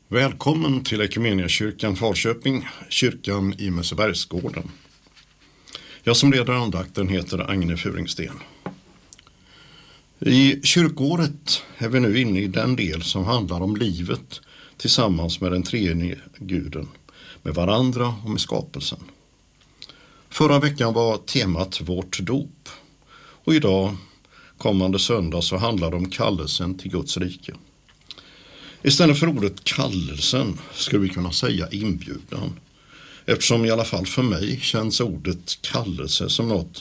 Välkommen till Equmeniakyrkan Falköping, kyrkan i Mössebergsgården. Jag som leder andakten heter Agne Furingsten. I kyrkåret är vi nu inne i den del som handlar om livet tillsammans med den treenige guden, med varandra och med skapelsen. Förra veckan var temat vårt dop och idag, kommande söndag, så handlar det om kallelsen till Guds rike. Istället för ordet kallelsen skulle vi kunna säga inbjudan, eftersom i alla fall för mig känns ordet kallelse som något